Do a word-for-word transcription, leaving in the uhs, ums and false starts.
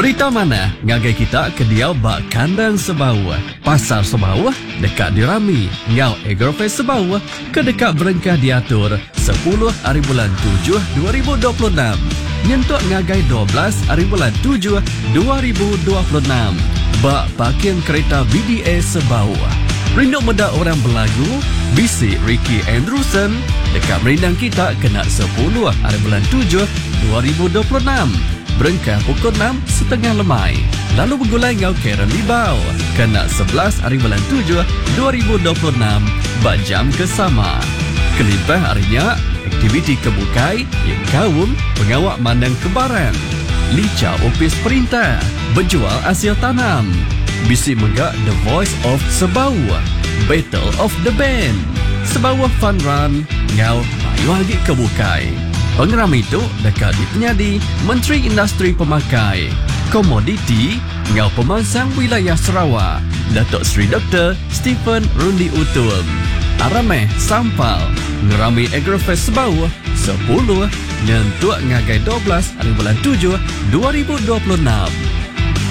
Berita mana ngagai kita ke dia bak kandang Sebau. Pasar Sebau dekat dirami. Ngau Agrofest Sebau ke dekat berengkah diatur sepuluh hari bulan tujuh dua ribu dua puluh enam. Nyentuk ngagai dua belas hari bulan tujuh dua ribu dua puluh enam. Bak parking kereta B D A Sebau. Rindu muda orang berlagu, bisi Ricky Andrewson dekat merindang kita kena sepuluh hari bulan tujuh dua ribu dua puluh enam. Berengkah pukul enam setengah lemai. Lalu bergulai ngau Karen Libau kena sebelas hari bulan tujuh dua ribu dua puluh enam bak jam kesama. Kelimpah harinya aktiviti kebukai yang kaum pengawak mandang kebaran. Lica opis perintah, berjual hasil tanam. Bisi megak The Voice of Sebau, Battle of the Band, Sebau Fun Run, ngau mayu lagi kebukai. Pengeram itu dekat di penyadi Menteri Industri Pemakai, Komoditi, ngau pemansang wilayah Sarawak, Datuk Seri Doktor Stephen Rundi Utul. Arameh Sampal, ngerami Agrofest Sebau, sepuluh, nyentuk ngagai dua belas hari bulan tujuh dua ribu dua puluh enam.